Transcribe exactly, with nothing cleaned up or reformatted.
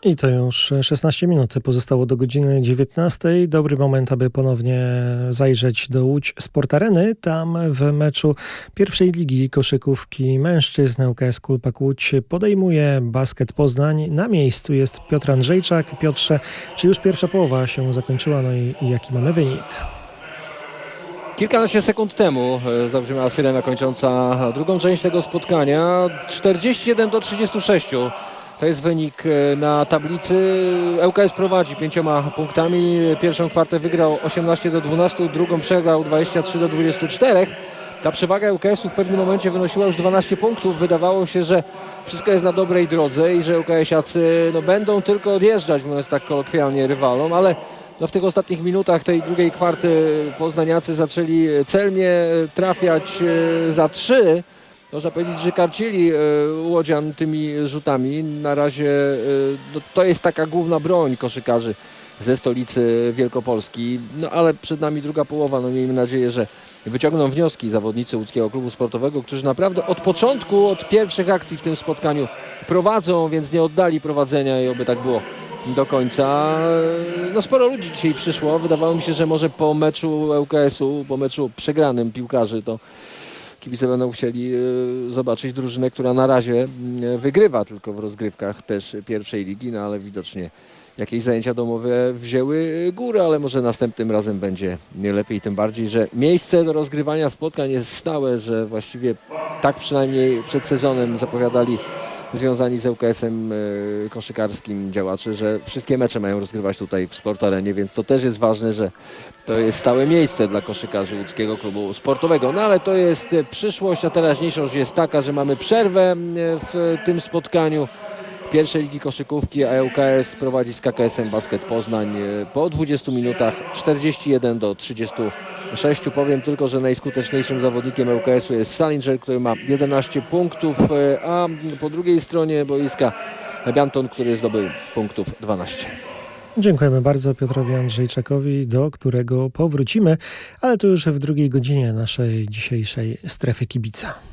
I to już szesnaście minut pozostało do godziny dziewiętnastej. Dobry moment, aby ponownie zajrzeć do Łódź Sport Areny. Tam w meczu pierwszej ligi koszykówki mężczyzn L K S Kulpak Łódź podejmuje Basket Poznań. Na miejscu jest Piotr Andrzejczak. Piotrze, czy już pierwsza połowa się zakończyła? No i, i jaki mamy wynik? Kilkanaście sekund temu zabrzmiała syrena kończąca drugą część tego spotkania. czterdzieści jeden do trzydziestu sześciu. To jest wynik na tablicy. L K S prowadzi pięcioma punktami. Pierwszą kwartę wygrał osiemnaście do dwunastu, drugą przegrał dwadzieścia trzy do dwudziestu czterech. Ta przewaga L K S-u w pewnym momencie wynosiła już dwanaście punktów. Wydawało się, że wszystko jest na dobrej drodze i że L K S-iacy no, będą tylko odjeżdżać, mówiąc tak kolokwialnie, rywalom, ale no, w tych ostatnich minutach tej drugiej kwarty poznaniacy zaczęli celnie trafiać za trzy. Można powiedzieć, że karcili Łodzian tymi rzutami. Na razie no, to jest taka główna broń koszykarzy ze stolicy Wielkopolski. No ale przed nami druga połowa. No miejmy nadzieję, że wyciągną wnioski zawodnicy Łódzkiego Klubu Sportowego, którzy naprawdę od początku, od pierwszych akcji w tym spotkaniu prowadzą, więc nie oddali prowadzenia i oby tak było do końca. No sporo ludzi dzisiaj przyszło. Wydawało mi się, że może po meczu L K S-u, po meczu przegranym piłkarzy, to kibice będą chcieli y, zobaczyć drużynę, która na razie y, wygrywa tylko w rozgrywkach też pierwszej ligi, no ale widocznie jakieś zajęcia domowe wzięły górę, ale może następnym razem będzie nie lepiej, tym bardziej, że miejsce do rozgrywania spotkań jest stałe, że właściwie tak przynajmniej przed sezonem zapowiadali związani z L K S-em y, koszykarskim działacze, że wszystkie mecze mają rozgrywać tutaj w Sport Arenie, więc to też jest ważne, że to jest stałe miejsce dla koszykarzy Łódzkiego Klubu Sportowego. No ale to jest przyszłość, a teraźniejszość jest taka, że mamy przerwę w tym spotkaniu pierwszej ligi koszykówki, a L K S prowadzi z K K S-em Basket Poznań po dwudziestu minutach czterdzieści jeden do trzydziestu sześciu. Powiem tylko, że najskuteczniejszym zawodnikiem L K S-u jest Salinger, który ma jedenaście punktów, a po drugiej stronie boiska Bianton, który zdobył punktów dwanaście. Dziękujemy bardzo Piotrowi Andrzejczakowi, do którego powrócimy, ale to już w drugiej godzinie naszej dzisiejszej Strefy Kibica.